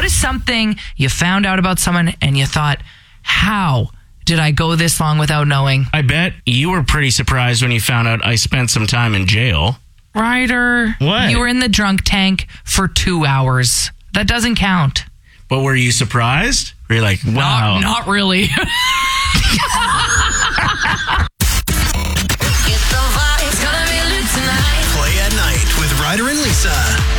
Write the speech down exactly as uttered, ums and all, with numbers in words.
was something you found out about someone and you thought, how did I go this long without knowing? I bet you were pretty surprised when you found out I spent some time in jail. Ryder, what? You were in the drunk tank for two hours. That doesn't count. But were you surprised? Were you like, wow? Not, not really.